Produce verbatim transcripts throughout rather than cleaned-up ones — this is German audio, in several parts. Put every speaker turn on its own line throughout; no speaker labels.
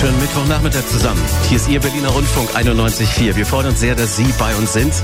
Schönen Mittwochnachmittag zusammen. Hier ist Ihr Berliner Rundfunk einundneunzig Komma vier. Wir freuen uns sehr, dass Sie bei uns sind.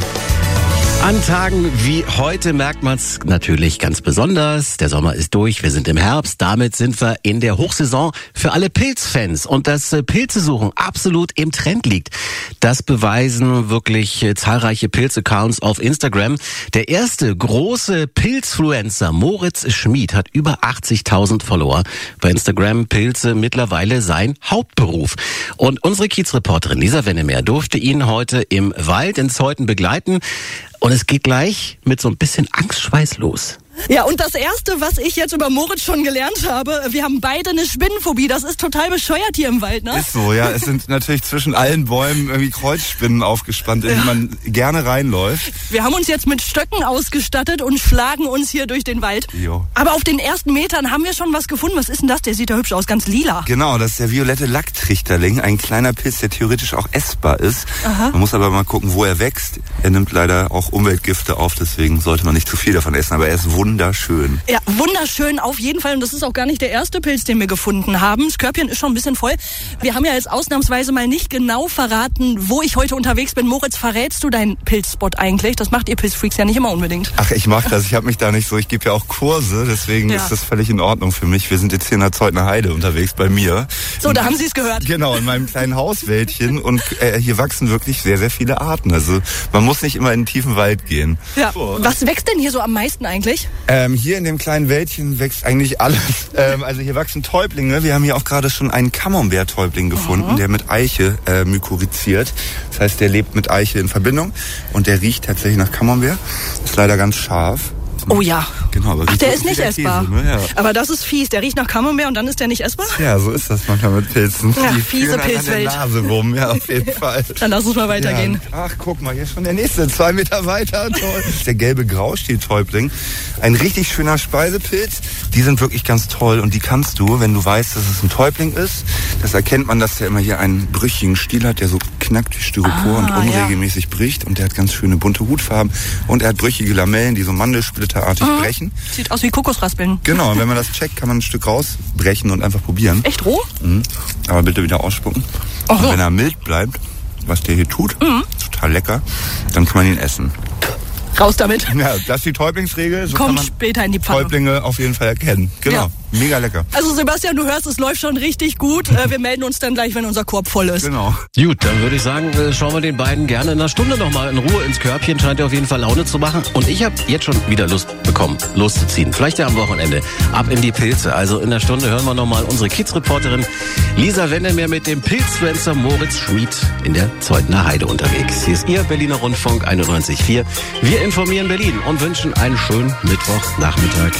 An Tagen wie heute merkt man es natürlich ganz besonders. Der Sommer ist durch, wir sind im Herbst. Damit sind wir in der Hochsaison für alle Pilzfans. Und dass Pilzesuchen absolut im Trend liegt, das beweisen wirklich zahlreiche Pilz-Accounts auf Instagram. Der erste große Pilzfluencer, Moritz Schmid, hat über achtzigtausend Follower. Bei Instagram Pilze mittlerweile sein Hauptberuf. Und unsere Kiezreporterin Lisa Wennemer durfte ihn heute im Wald in Zeuthen begleiten. Und es geht gleich mit so ein bisschen Angstschweiß los.
Ja, und das Erste, was ich jetzt über Moritz schon gelernt habe, wir haben beide eine Spinnenphobie. Das ist total bescheuert hier im Wald, ne?
Ist so, ja. Es sind natürlich zwischen allen Bäumen irgendwie Kreuzspinnen aufgespannt, in die man gerne reinläuft.
Wir haben uns jetzt mit Stöcken ausgestattet und schlagen uns hier durch den Wald.
Jo.
Aber auf den ersten Metern haben wir schon was gefunden. Was ist denn das? Der sieht ja hübsch aus, ganz lila.
Genau, das ist der violette Lacktrichterling. Ein kleiner Pilz, der theoretisch auch essbar ist. Aha. Man muss aber mal gucken, wo er wächst. Er nimmt leider auch Umweltgifte auf, deswegen sollte man nicht zu viel davon essen. Aber er ist wunderschön. Wunderschön.
Ja, wunderschön auf jeden Fall. Und das ist auch gar nicht der erste Pilz, den wir gefunden haben. Das Körbchen ist schon ein bisschen voll. Wir haben ja jetzt ausnahmsweise mal nicht genau verraten, wo ich heute unterwegs bin. Moritz, verrätst du deinen Pilzspot eigentlich? Das macht ihr Pilzfreaks ja nicht immer unbedingt.
Ach, ich mach das. Ich habe mich da nicht so. Ich gebe ja auch Kurse, deswegen ja. ist das völlig in Ordnung für mich. Wir sind jetzt hier in der Zeutner Heide unterwegs bei mir.
So, da haben Sie es gehört.
Genau, in meinem kleinen Hauswäldchen. Und äh, hier wachsen wirklich sehr, sehr viele Arten. Also man muss nicht immer in den tiefen Wald gehen.
Ja. So. Was wächst denn hier so am meisten eigentlich?
Ähm, hier in dem kleinen Wäldchen wächst eigentlich alles. Ähm, also hier wachsen Täublinge. Wir haben hier auch gerade schon einen Camembert-Täubling gefunden, mhm. der mit Eiche äh, mykoriziert. Das heißt, der lebt mit Eiche in Verbindung und der riecht tatsächlich nach Camembert. Ist leider ganz scharf.
Oh ja.
Genau, aber
Ach, der ist nicht essbar.
Käse, ne? Ja.
Aber das ist fies. Der riecht nach Camembert und dann ist der nicht essbar?
Ja, so ist das manchmal mit Pilzen.
Ja,
die
fiese Pilzwelt.
An der Nase rum, ja, auf jeden Fall.
Dann lass uns mal weitergehen.
Ja. Ach, guck mal, hier ist schon der nächste, zwei Meter weiter. Toll. Der gelbe Graustieltäubling. Ein richtig schöner Speisepilz. Die sind wirklich ganz toll und die kannst du, wenn du weißt, dass es ein Täubling ist, das erkennt man, dass der immer hier einen brüchigen Stiel hat, der so knackt wie Styropor ah, und unregelmäßig ja. bricht. Und der hat ganz schöne bunte Hutfarben und er hat brüchige Lamellen, die so mandelsplitterartig mhm. brechen.
Sieht aus wie Kokosraspeln.
Genau, und wenn man das checkt, kann man ein Stück rausbrechen und einfach probieren.
Echt roh?
Mhm. Aber bitte wieder ausspucken. Oh. Und wenn er mild bleibt, was der hier tut, mhm. total lecker, dann kann man ihn essen.
Raus damit.
Ja, das ist die Täublingsregel. So
Kommt
kann man
später in die Pfanne.
Täublinge auf jeden Fall erkennen. Genau. Ja. Mega lecker.
Also Sebastian, du hörst, es läuft schon richtig gut. Wir melden uns dann gleich, wenn unser Korb voll ist.
Genau.
Gut, dann würde ich sagen, schauen wir den beiden gerne in einer Stunde nochmal in Ruhe ins Körbchen. Scheint ja auf jeden Fall Laune zu machen. Und ich habe jetzt schon wieder Lust bekommen, loszuziehen. Vielleicht ja am Wochenende. Ab in die Pilze. Also in der Stunde hören wir nochmal unsere Kids-Reporterin Lisa Wennemer mit dem Pilzfluencer Moritz Schmid in der Zeutner Heide unterwegs. Hier ist Ihr Berliner Rundfunk einundneunzig Komma vier. Wir informieren Berlin und wünschen einen schönen Mittwochnachmittag.